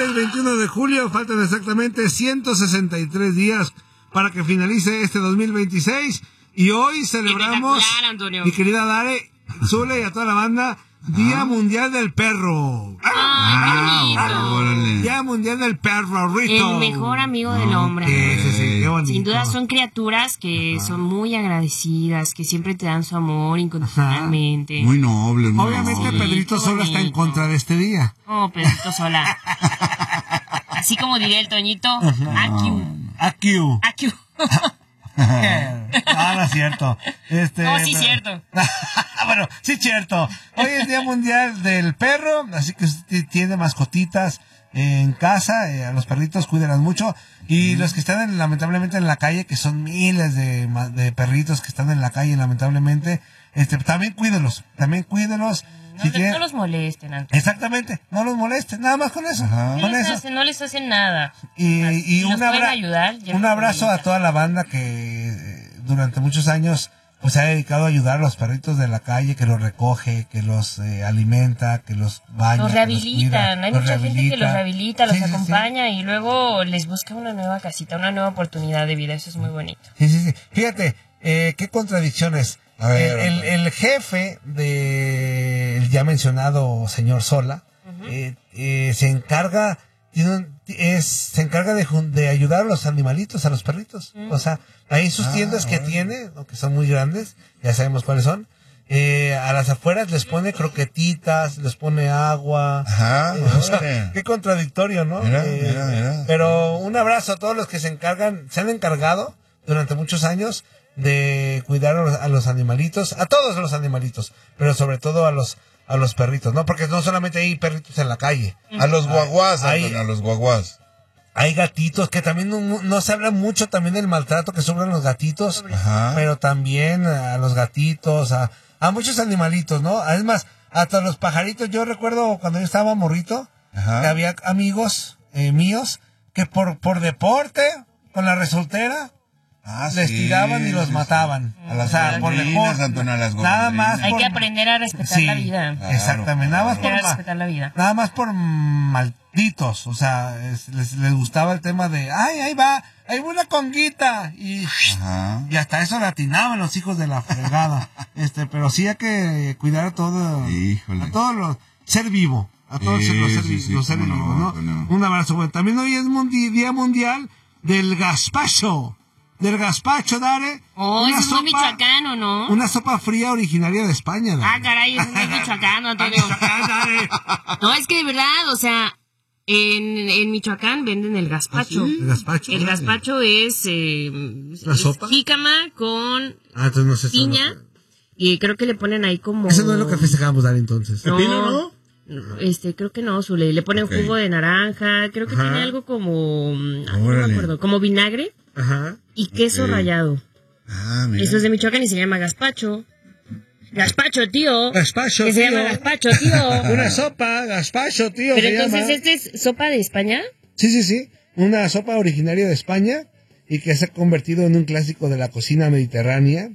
martes 21 de julio, faltan exactamente 163 días para que finalice este 2026. Y hoy celebramos, mi querida Dare, Zule y a toda la banda, Día Mundial del Perro. Día Mundial del Perro, Rito. El mejor amigo del hombre. Sí, qué bonito. Sin duda son criaturas que son muy agradecidas, que siempre te dan su amor incondicionalmente. Muy noble. Obviamente noble. Pedrito Sola está en contra de este día. Oh, Pedrito Sola. Así como diría el Toñito, Acu. No es cierto. No, sí, cierto. Bueno, sí, cierto. Hoy es Día Mundial del Perro, así que si tiene mascotitas en casa, a los perritos cuídenlas mucho. Y los que están lamentablemente en la calle, que son miles de perritos que están en la calle, lamentablemente, también cuídenlos. No los molesten, Antonio. Exactamente, no los molesten, nada más con eso. No les hacen nada. Y un abrazo a toda la banda que durante muchos años pues se ha dedicado a ayudar a los perritos de la calle, que los recoge, que los alimenta, que los baña. Los rehabilitan, cuida, hay mucha gente que los rehabilita, los acompaña sí. Y luego les busca una nueva casita, una nueva oportunidad de vida, eso es muy bonito. Sí. Fíjate, qué contradicciones. El jefe del ya mencionado señor Sola se encarga de ayudar a los animalitos, a los perritos. O sea, ahí sus tiendas que tiene, que son muy grandes, ya sabemos cuáles son. A las afueras les pone croquetitas, les pone agua. O sea, qué contradictorio, ¿no? Mira. Pero un abrazo a todos los que se han encargado durante muchos años de cuidar a los animalitos, a todos los animalitos, pero sobre todo a los perritos, ¿no? Porque no solamente hay perritos en la calle. A los guaguás, Antonio, a los guaguás. Hay gatitos, que también no se habla mucho también del maltrato que sufren los gatitos, pero también a los gatitos, a muchos animalitos, ¿no? Además, hasta los pajaritos. Yo recuerdo cuando yo estaba morrito, que había amigos míos que por deporte, con la resoltera, les tiraban y los mataban. A las golondrinas, Antonio, a las golondrinas. Nada más hay que aprender a respetar la vida. Claro, exactamente. Nada más por malditos. O sea, les gustaba el tema de, ahí va una conguita. Y hasta eso le atinaban los hijos de la fregada. Pero sí hay que cuidar a todo. Híjole. A todos los ser vivo. A todos los ser vivos, ¿no? Un abrazo. Bueno, también hoy es Día Mundial del Gazpacho. Del gazpacho, Dare. Eso es muy michoacano, ¿no? Una sopa fría originaria de España, Dare. Caray, eso es muy michoacano, Antonio. No, es que de verdad, o sea, en Michoacán venden el gazpacho. ¿Sí? El gazpacho es ¿la sopa? Jícama con entonces no sé piña. Y creo que le ponen ahí como... Eso no es lo que festejamos, Dare, entonces. ¿Pepino, no? Creo que no, Zule. Le ponen jugo de naranja. Creo que tiene algo como... no me acuerdo. Como vinagre. Y queso rallado. Mira. Eso es de Michoacán y se llama gazpacho. Gazpacho, tío. Gazpacho, que tío. se llama gazpacho, tío. Una sopa, gazpacho, tío. Pero entonces, ¿este es sopa de España? Sí. Una sopa originaria de España y que se ha convertido en un clásico de la cocina mediterránea.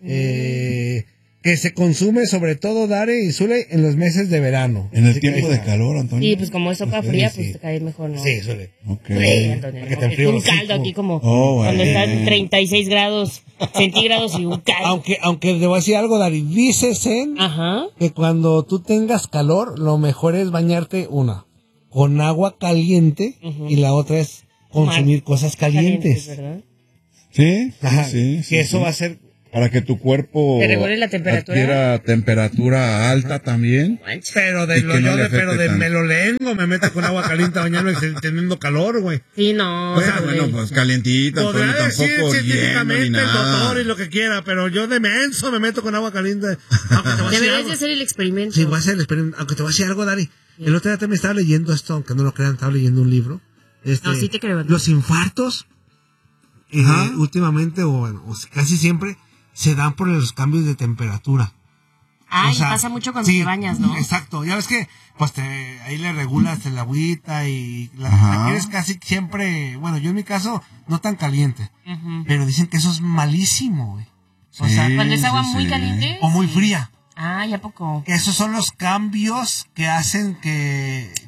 Que se consume sobre todo, Dare y Zule, en los meses de verano. En el tiempo de calor, Antonio. Sí, pues como es sopa fría, pues te cae mejor, ¿no? Sí, Zule. Sí, Antonio. Es un caldo aquí como cuando está en 36 grados centígrados y un caldo. Aunque te voy a decir algo, Dare. Dicen que cuando tú tengas calor, lo mejor es bañarte con agua caliente y la otra es consumir cosas calientes. ¿Verdad? Sí, que eso va a ser... Para que tu cuerpo ¿te regule la temperatura? adquiera temperatura alta también. Pero de melolengo me meto con agua caliente a bañarme teniendo calor, güey. Sí, no. Bueno, pues calientita. Podrá decir tampoco científicamente hielo, el doctor nada. y lo que quiera, pero yo de menso me meto con agua caliente. Deberías de hacer el experimento. Sí, voy a hacer el experimento. Aunque te voy a decir algo, Dari. El otro día también estaba leyendo esto, aunque no lo crean, estaba leyendo un libro. No, sí te creo. Los infartos, últimamente, o casi siempre, se dan por los cambios de temperatura. Y pasa mucho cuando te bañas, ¿no? Exacto. Ya ves que pues ahí le regulas el agüita y la quieres casi siempre, bueno, yo en mi caso no tan caliente, pero dicen que eso es malísimo, güey. O sea, cuando es agua muy caliente o muy fría. ¿Y a poco? Esos son los cambios que hacen que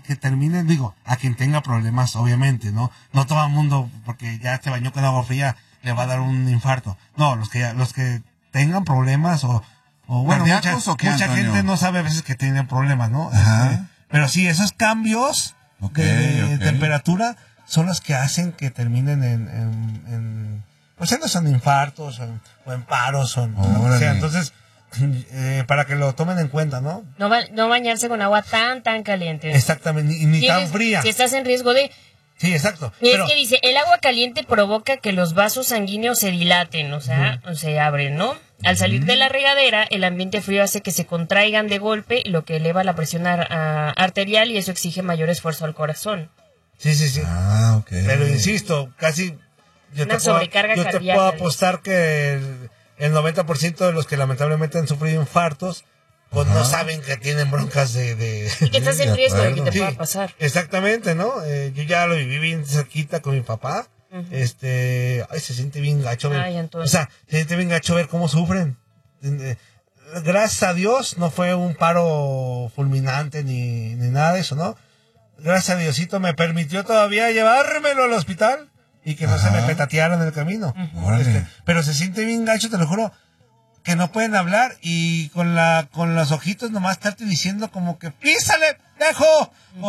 que terminen, digo, a quien tenga problemas, obviamente, ¿no? No todo el mundo, porque ya te bañó con agua fría, le va a dar un infarto. No, los que tengan problemas o bueno, mucha gente no sabe a veces que tienen problemas, ¿no? Pero sí, esos cambios de temperatura son los que hacen que terminen pues no son infartos o en paros o sea, entonces para que lo tomen en cuenta, ¿no? No bañarse con agua tan caliente. Exactamente, ni tan fría. Si estás en riesgo de... Sí, exacto. Es que dice, el agua caliente provoca que los vasos sanguíneos se dilaten, o sea, se abren, ¿no? Al salir de la regadera, el ambiente frío hace que se contraigan de golpe, lo que eleva la presión arterial y eso exige mayor esfuerzo al corazón. Sí. Ah, ok. Pero insisto, casi yo te puedo apostar que el 90% de los que lamentablemente han sufrido infartos pues no saben que tienen broncas de... Y que estás en riesgo de que te pueda pasar. Exactamente, ¿no? Yo ya lo viví bien cerquita con mi papá. Se siente bien gacho ver. O sea, se siente bien gacho ver cómo sufren. Gracias a Dios no fue un paro fulminante ni nada de eso, ¿no? Gracias a Diosito me permitió todavía llevármelo al hospital y que no se me petateara en el camino. Pero se siente bien gacho, te lo juro, que no pueden hablar y con los ojitos nomás estarte diciendo como que písale, dejo,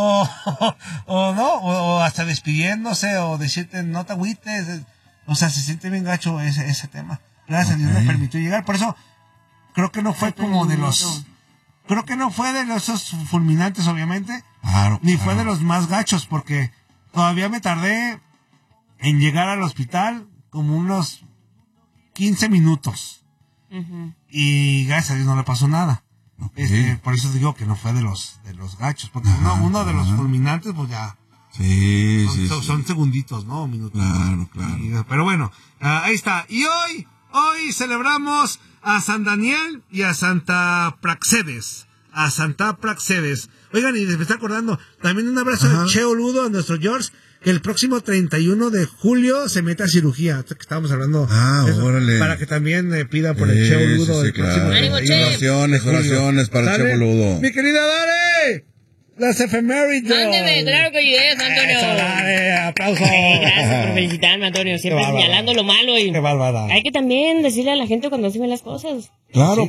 o hasta despidiéndose o decirte no te agüites, o sea, se siente bien gacho ese tema. Gracias a Dios me permitió llegar, por eso creo que no fue como de los esos fulminantes obviamente, ni fue de los más gachos porque todavía me tardé en llegar al hospital como unos 15 minutos. Y gracias a Dios no le pasó nada. Por eso digo que no fue de los gachos, porque uno de los fulminantes pues ya son segunditos, ¿no? Minutos. Claro. Pero bueno, ahí está. Y hoy celebramos a San Daniel y a Santa Praxedes. Oigan, y me está acordando, también un abrazo de Cheo Ludo a nuestro George, que el próximo 31 de julio se mete a cirugía. Que estábamos hablando órale. Para que también pida por el Cheo Ludo. Sí, claro. Oraciones para el Cheo Ludo. Mi querida Dare, las efemérides. Mándeme, claro que llegué, Antonio. Dale, aplausos. Gracias por felicitarme, Antonio. Siempre señalando lo malo. Qué bárbara. Hay que también decirle a la gente cuando hacen las cosas. Claro.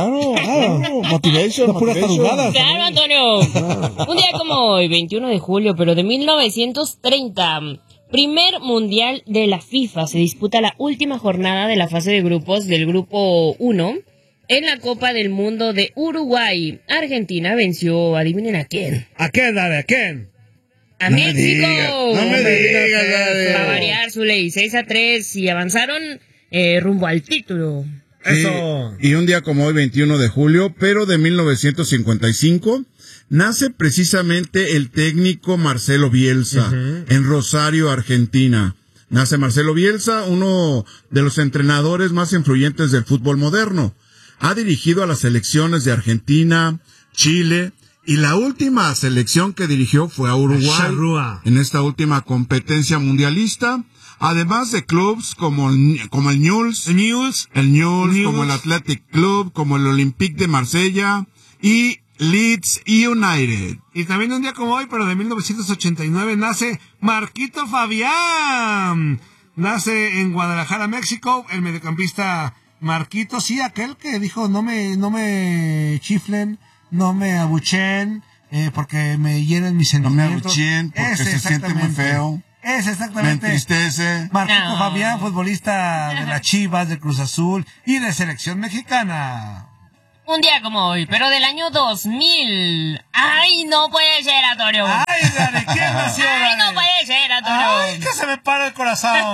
Motivation. Claro, Antonio. Un día como hoy, 21 de julio, pero de 1930, primer mundial de la FIFA. Se disputa la última jornada de la fase de grupos del grupo 1 en la Copa del Mundo de Uruguay. Argentina venció, adivinen a quién. ¿A quién, Dale? ¿A quién? A México. No me digas, Dale. Va a variar su ley, 6-3 y avanzaron rumbo al título. Eso. Y un día como hoy, 21 de julio, pero de 1955, nace precisamente el técnico Marcelo Bielsa en Rosario, Argentina. Nace Marcelo Bielsa, uno de los entrenadores más influyentes del fútbol moderno. Ha dirigido a las selecciones de Argentina, Chile, y la última selección que dirigió fue a Uruguay en esta última competencia mundialista. Además de clubes como el Newell's, como el Athletic Club, como el Olympique de Marsella y Leeds United. Y también un día como hoy, pero de 1989, nace Marquito Fabián. Nace en Guadalajara, México, el mediocampista Marquito, sí, aquel que dijo no me chiflen, no me abuchen, porque me hieren mis sentimientos. No me abuchen porque se siente muy feo. Es exactamente. Me entristece. Marquito Fabián, futbolista de las Chivas, de Cruz Azul y de selección mexicana. Un día como hoy, pero del año 2000. ¡Ay, no puede ser, Antonio! ¡Ay, Dale! ¿Quién nació, Dale? ¡Ay, no puede ser, Antonio! ¡Ay, que se me para el corazón!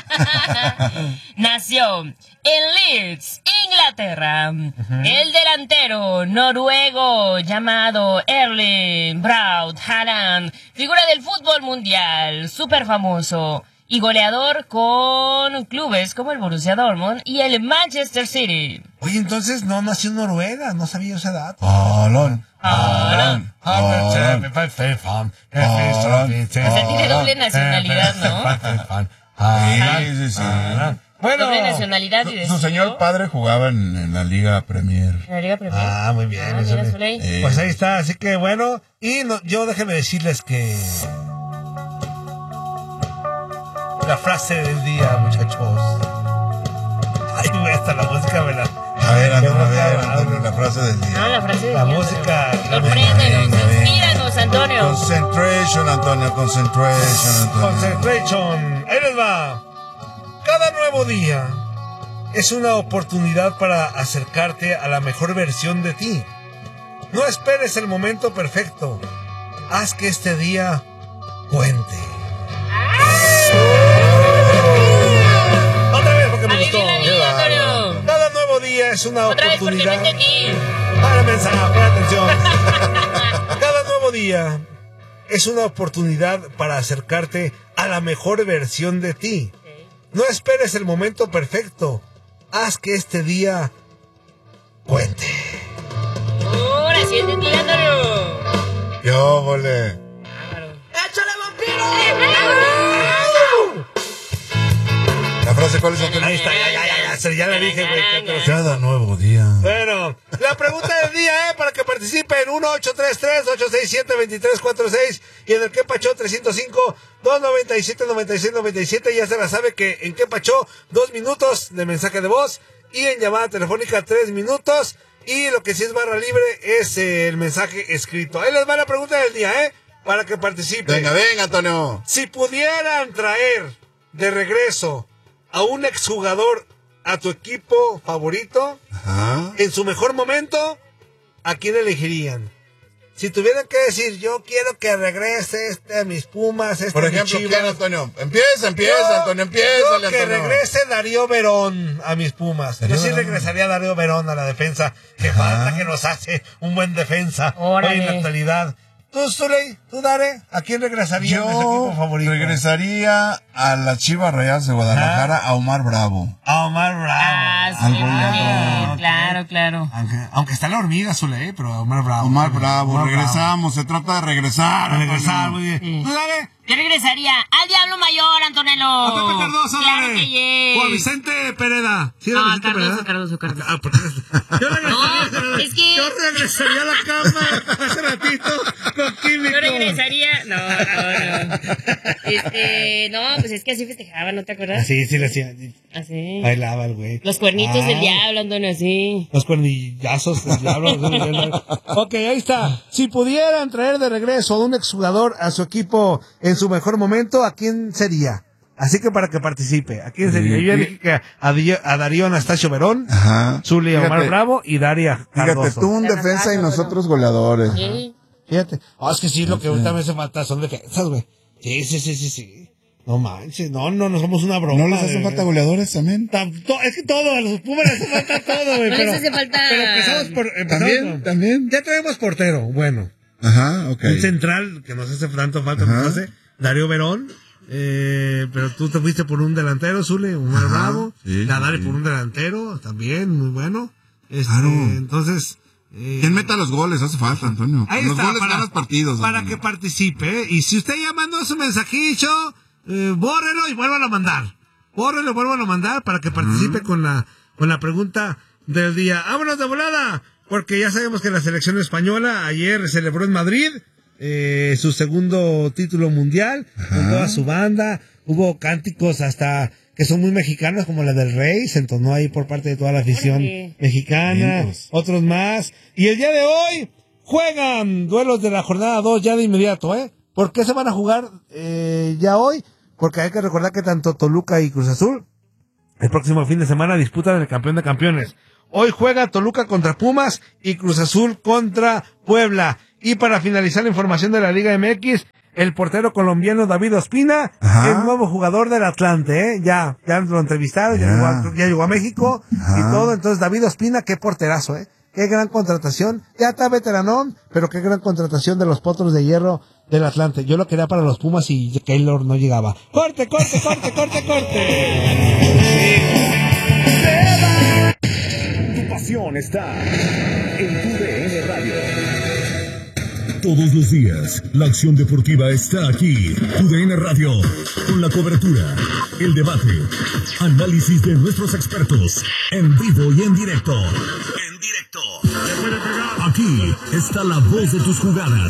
Nació en Leeds, Inglaterra, el delantero noruego llamado Erling Braut Haaland, figura del fútbol mundial, súper famoso y goleador con clubes como el Borussia Dortmund y el Manchester City. Oye, entonces no nació en Noruega, no sabía esa edad. Haaland. O sea, tiene doble nacionalidad, ¿no? Sí. Bueno, doble nacionalidad y su señor padre jugaba en la Liga Premier. ¿En la Liga Premier? Ah, muy bien. Pues ahí está, así que bueno. Y yo déjenme decirles que... La frase del día, muchachos. Ay, güey, hasta la música me la... A ver, Antonio, la frase del día. No, la frase del La día. música... Sorpréndenos, inspíranos, Antonio. Concentration, Antonio, concentration. Concentration. Ahí les va. Cada nuevo día es una oportunidad para acercarte a la mejor versión de ti. No esperes el momento perfecto. Haz que este día cuente. Otra vez porque me gustó. Cada nuevo día es una oportunidad. Para mensaje, pon atención. Cada nuevo día es una oportunidad para acercarte a la mejor versión de ti. No esperes el momento perfecto. Haz que este día cuente. Ahora sí entendí, Antonio. Yo, vole. ¡Échale, vampiro! ¿La frase cuál es, Antonio? Ahí está, ya la dije, güey. Cada nuevo día. Bueno, la pregunta del día, para que participen, 1-833-867-2346 y en el Que Pachó 305-297-9697. Ya se la sabe que en Que Pachó 2 minutos de mensaje de voz y en llamada telefónica 3 minutos. Y lo que sí es barra libre es el mensaje escrito. Ahí les va la pregunta del día, para que participen. Venga, Antonio. Si pudieran traer de regreso a un exjugador a tu equipo favorito, en su mejor momento, ¿a quién elegirían? Si tuvieran que decir, yo quiero que regrese a mis Pumas, por ejemplo, ¿quién, Antonio? Empieza, Antonio, empieza. Yo que regrese Darío Verón a mis Pumas. Yo sí regresaría a Darío Verón a la defensa. Que falta que nos hace un buen defensa hoy en la actualidad. ¿Tú, Zuley? ¿Tú, Dare? ¿A quién regresaría a su equipo favorito? Regresaría a las Chivas Rayadas de Guadalajara, a Omar Bravo. A Omar Bravo. Ah, sí, claro. Aunque está la hormiga, Zuley, pero Omar Bravo. Omar Bravo, regresamos, se trata de regresar. Muy bien. Sí. ¿Tú, Dare? Yo regresaría al Diablo Mayor, Antonelo. A Pepe Cardoso, claro Dare. que yes. O a Vicente Pereda. ¿Sí era No, Vicente Pereda? Cardoso. Ah, porque... Yo regresaría a la cama hace ratito con Químico. Yo regresaría... No. No, pues es que así festejaba, ¿no te acuerdas? Sí, le hacía. Así. Bailaba el güey. Los cuernitos del diablo, Antonio, así. Los cuernillazos del diablo. Ok, ahí está. Si pudieran traer de regreso a un exjugador a su equipo en su mejor momento, ¿a quién sería? Así que para que participe, ¿a quién sería? Yo ya dije que a Darío Anastasio Verón, Zuley Omar Bravo y Daria Cardoso. Fíjate, tú un defensa y nosotros goleadores. Sí. Fíjate. Es que sí, lo que ahorita me hace falta son defensas, güey. Sí. No manches, no somos una broma. ¿No les hacen falta goleadores también? Es que todo, a los Pumas les hace falta todo, güey. No les hace falta. Pero empezamos por... ¿También? Ya traemos portero, bueno. Ok. Un central que nos hace tanto falta, nos hace Darío Verón. Pero tú te fuiste por un delantero, Zuley, Omar Bravo. Sí, Dale por un delantero, también, muy bueno. Claro. Entonces... ¿Quién meta los goles? Hace falta, Antonio. Ahí los está, goles ganan los partidos. Para Antonio. que participe. Y si usted ya mandó su mensajillo, bórrelo y vuélvalo a mandar. Para que participe con la pregunta del día. ¡Vámonos de volada! Porque ya sabemos que la selección española ayer celebró en Madrid su segundo título mundial. Con toda su banda. Hubo cánticos hasta que son muy mexicanos, como la del Rey, se entonó ahí por parte de toda la afición mexicana. Bien, pues. Otros más. Y el día de hoy juegan duelos de la jornada 2 ya de inmediato, ¿Por qué se van a jugar ya hoy? Porque hay que recordar que tanto Toluca y Cruz Azul el próximo fin de semana disputan el campeón de campeones. Hoy juega Toluca contra Pumas y Cruz Azul contra Puebla. Y para finalizar la información de la Liga MX, el portero colombiano David Ospina, el nuevo jugador del Atlante, ya lo entrevistaron, ya llegó a México y todo. Entonces David Ospina, qué porterazo, qué gran contratación, ya está veteranón, pero qué gran contratación de los Potros de Hierro del Atlante. Yo lo quería para los Pumas y Keylor no llegaba. ¡Corte! Tu pasión está en tu DN Radio. Todos los días, la acción deportiva está aquí. TUDN Radio, con la cobertura, el debate, análisis de nuestros expertos, en vivo y en directo. Aquí está la voz de tus jugadas.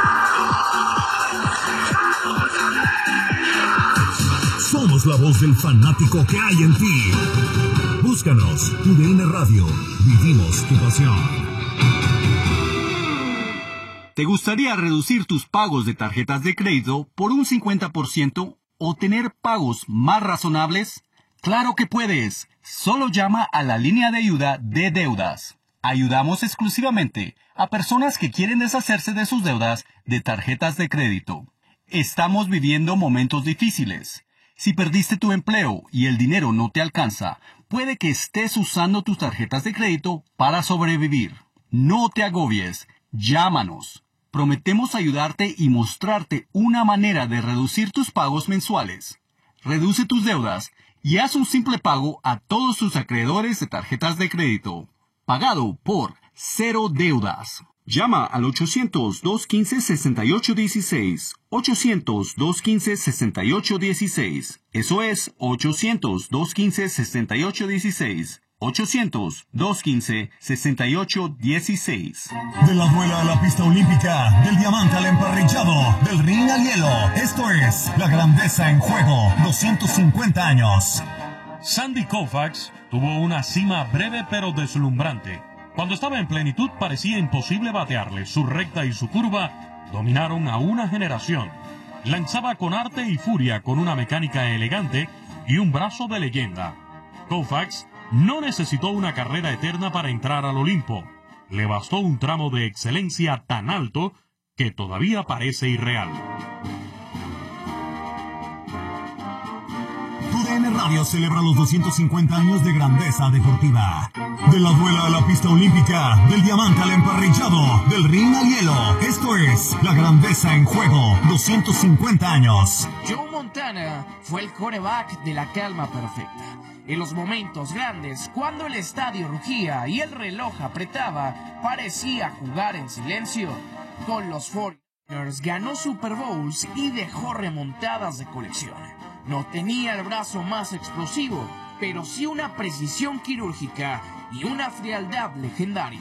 Somos la voz del fanático que hay en ti. Búscanos, TUDN Radio. Vivimos tu pasión. ¿Te gustaría reducir tus pagos de tarjetas de crédito por un 50% o tener pagos más razonables? ¡Claro que puedes! Solo llama a la línea de ayuda de deudas. Ayudamos exclusivamente a personas que quieren deshacerse de sus deudas de tarjetas de crédito. Estamos viviendo momentos difíciles. Si perdiste tu empleo y el dinero no te alcanza, puede que estés usando tus tarjetas de crédito para sobrevivir. No te agobies. Llámanos. Prometemos ayudarte y mostrarte una manera de reducir tus pagos mensuales. Reduce tus deudas y haz un simple pago a todos tus acreedores de tarjetas de crédito. Pagado por Cero Deudas. Llama al 800-215-6816. 800-215-6816. Eso es 800-215-6816. 800-215-6816. De la duela a la pista olímpica, del diamante al emparrillado, del ring al hielo. Esto es la grandeza en juego. 250 años. Sandy Koufax tuvo una cima breve pero deslumbrante. Cuando estaba en plenitud parecía imposible batearle. Su recta y su curva dominaron a una generación. Lanzaba con arte y furia, con una mecánica elegante y un brazo de leyenda. Koufax no necesitó una carrera eterna para entrar al Olimpo. Le bastó un tramo de excelencia tan alto que todavía parece irreal. TUDN Radio celebra los 250 años de grandeza deportiva. De la duela a la pista olímpica, del diamante al emparrillado, del ring al hielo. Esto es la grandeza en juego. 250 años. Joe Montana fue el quarterback de la calma perfecta. En los momentos grandes, cuando el estadio rugía y el reloj apretaba, parecía jugar en silencio. Con los 49ers ganó Super Bowls y dejó remontadas de colección. No tenía el brazo más explosivo, pero sí una precisión quirúrgica y una frialdad legendaria.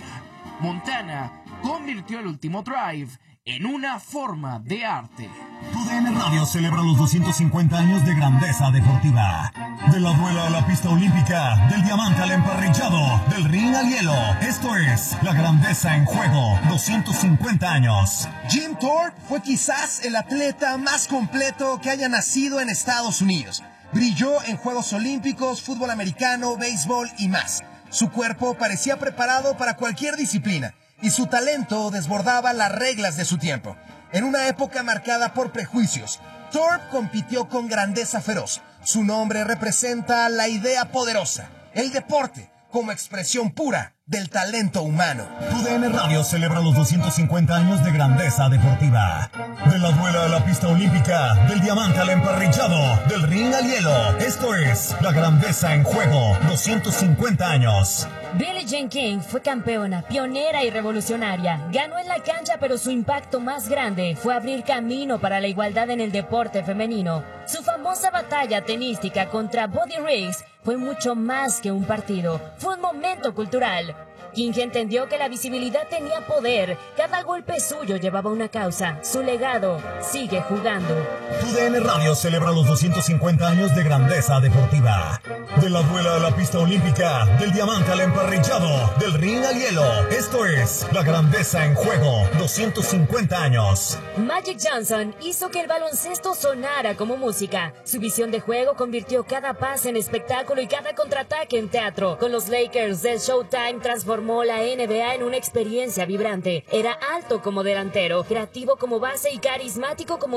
Montana convirtió el último drive en una forma de arte. TUDN Radio celebra los 250 años de grandeza deportiva. De la duela a la pista olímpica, del diamante al emparrillado, del ring al hielo. Esto es la grandeza en juego. 250 años. Jim Thorpe fue quizás el atleta más completo que haya nacido en Estados Unidos. Brilló en Juegos Olímpicos, fútbol americano, béisbol y más. Su cuerpo parecía preparado para cualquier disciplina y su talento desbordaba las reglas de su tiempo. En una época marcada por prejuicios, Thorpe compitió con grandeza feroz. Su nombre representa la idea poderosa, el deporte como expresión pura del talento humano. TUDN Radio celebra los 250 años de grandeza deportiva. De la duela a la pista olímpica, del diamante al emparrillado, del ring al hielo. Esto es la grandeza en juego. 250 años. Billie Jean King fue campeona, pionera y revolucionaria. Ganó en la cancha, pero su impacto más grande fue abrir camino para la igualdad en el deporte femenino. Su famosa batalla tenística contra Buddy Riggs fue mucho más que un partido. Fue un momento cultural. King entendió que la visibilidad tenía poder. Cada golpe suyo llevaba una causa. Su legado sigue jugando. TUDN Radio celebra los 250 años de grandeza deportiva. De la duela a la pista olímpica, del diamante al emparrillado, del ring al hielo. Esto es la grandeza en juego. 250 años. Magic Johnson hizo que el baloncesto sonara como música. Su visión de juego convirtió cada pase en espectáculo y cada contraataque en teatro. Con los Lakers del Showtime transformó la NBA en una experiencia vibrante. Era alto como delantero, creativo como base y carismático como